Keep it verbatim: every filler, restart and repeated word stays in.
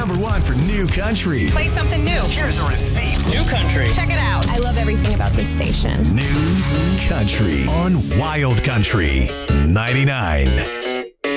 number one for New Country. Play something new. Here's a receipt. New Country. Check it out. I love everything about this station. New Country on Wild Country ninety-nine.